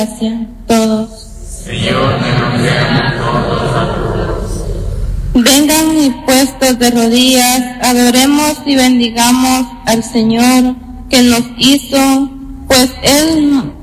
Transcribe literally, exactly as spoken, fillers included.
todos. Señor, te confiamos todos a tu voz. Vengan y puestos de rodillas, adoremos y bendigamos al Señor que nos hizo, pues Él